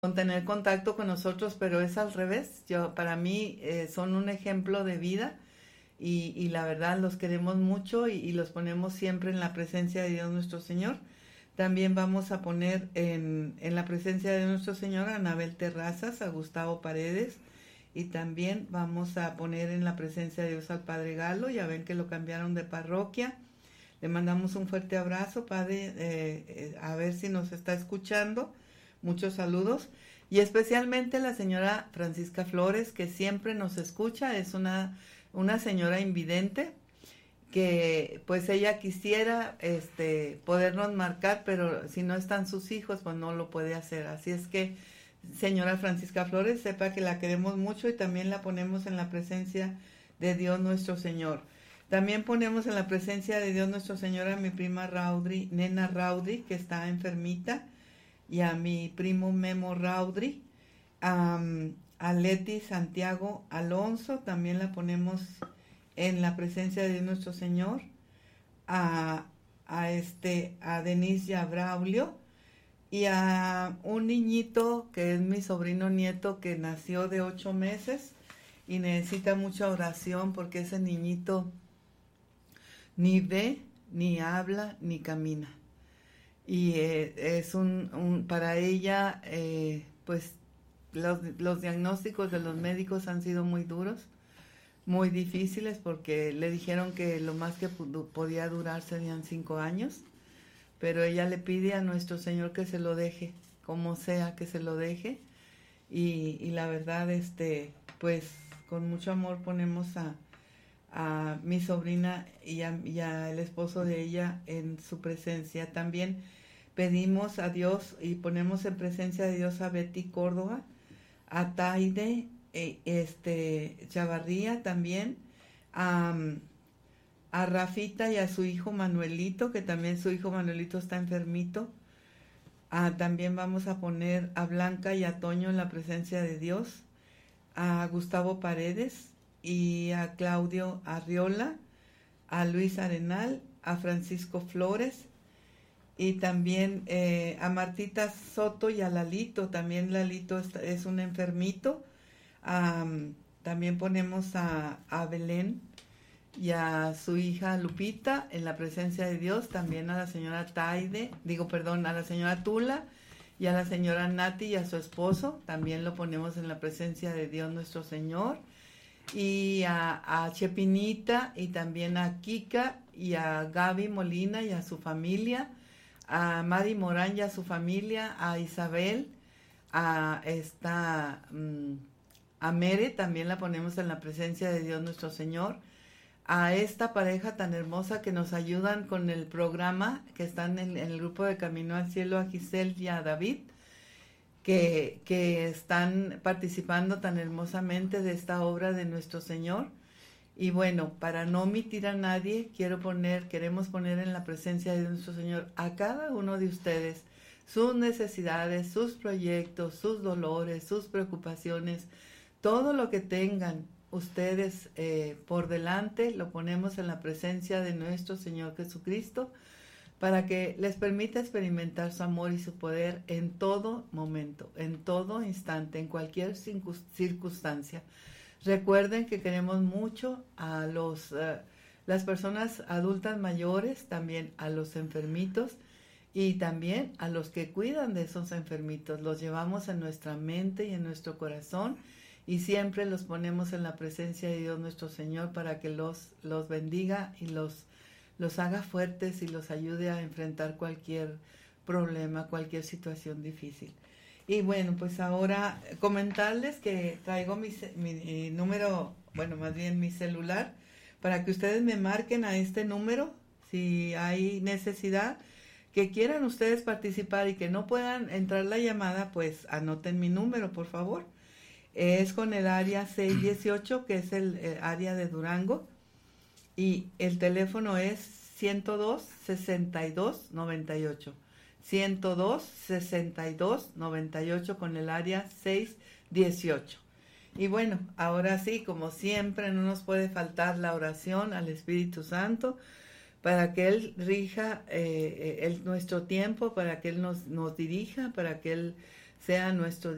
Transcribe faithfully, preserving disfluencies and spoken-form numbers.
con tener contacto con nosotros, pero es al revés. Yo, para mí eh, son un ejemplo de vida y, y la verdad los queremos mucho y, y los ponemos siempre en la presencia de Dios nuestro Señor. También vamos a poner en, en la presencia de nuestro Señor a Anabel Terrazas, a Gustavo Paredes, y también vamos a poner en la presencia de Dios al Padre Galo. Ya ven que lo cambiaron de parroquia. Le mandamos un fuerte abrazo, Padre, eh, eh, a ver si nos está escuchando. Muchos saludos. Y especialmente la señora Francisca Flores, que siempre nos escucha. Es una, una señora invidente, que pues ella quisiera este, podernos marcar, pero si no están sus hijos, pues no lo puede hacer. Así es que, señora Francisca Flores, sepa que la queremos mucho y también la ponemos en la presencia de Dios nuestro Señor. También ponemos en la presencia de Dios nuestro Señor a mi prima Raudri, Nena Raudri, que está enfermita, y a mi primo Memo Raudri, um, a Leti Santiago Alonso, también la ponemos en la presencia de nuestro Señor, a, a, este, a Denise Braulio, y a un niñito que es mi sobrino nieto, que nació de ocho meses y necesita mucha oración porque ese niñito ni ve, ni habla, ni camina. Y eh, es un, un, para ella, eh, pues los, los diagnósticos de los médicos han sido muy duros, muy difíciles, porque le dijeron que lo más que podía durar serían cinco años, pero ella le pide a nuestro Señor que se lo deje, como sea que se lo deje, y, y la verdad, este, pues con mucho amor ponemos a, a mi sobrina y a, y a el esposo de ella en su presencia. También pedimos a Dios y ponemos en presencia de Dios a Betty Córdoba, a Taide eh, este, Chavarría también, a, a Rafita y a su hijo Manuelito, que también su hijo Manuelito está enfermito. Ah, también vamos a poner a Blanca y a Toño en la presencia de Dios, a Gustavo Paredes y a Claudio Arriola, a Luis Arenal, a Francisco Flores, y también eh, a Martita Soto y a Lalito. También Lalito es, es un enfermito. Um, también ponemos a, a Belén y a su hija Lupita en la presencia de Dios. También a la señora Taide, digo perdón, a la señora Tula y a la señora Nati y a su esposo. También lo ponemos en la presencia de Dios nuestro Señor. Y a, a Chepinita y también a Kika y a Gaby Molina y a su familia, a Mari Morán y a su familia, a Isabel, a esta um, a Mere, también la ponemos en la presencia de Dios nuestro Señor, a esta pareja tan hermosa que nos ayudan con el programa, que están en, en el grupo de Camino al Cielo, a Giselle y a David, que, que están participando tan hermosamente de esta obra de nuestro Señor. Y bueno, para no omitir a nadie, quiero poner, queremos poner en la presencia de nuestro Señor a cada uno de ustedes sus necesidades, sus proyectos, sus dolores, sus preocupaciones, todo lo que tengan ustedes eh, por delante, lo ponemos en la presencia de nuestro Señor Jesucristo, para que les permita experimentar su amor y su poder en todo momento, en todo instante, en cualquier circunstancia. Recuerden que queremos mucho a los, uh, las personas adultas mayores, también a los enfermitos y también a los que cuidan de esos enfermitos. Los llevamos en nuestra mente y en nuestro corazón y siempre los ponemos en la presencia de Dios nuestro Señor para que los, los bendiga y los, los haga fuertes y los ayude a enfrentar cualquier problema, cualquier situación difícil. Y bueno, pues ahora comentarles que traigo mi, mi número, bueno, más bien mi celular, para que ustedes me marquen a este número si hay necesidad, que quieran ustedes participar y que no puedan entrar la llamada, pues anoten mi número, por favor. Es con el área seis dieciocho, que es el, el área de Durango, y el teléfono es ciento dos, sesenta y dos, noventa y ocho. ciento dos, sesenta y dos, noventa y ocho con el área seis dieciocho. Y bueno, ahora sí, como siempre, no nos puede faltar la oración al Espíritu Santo para que Él rija eh, el, nuestro tiempo, para que Él nos, nos dirija, para que Él sea nuestro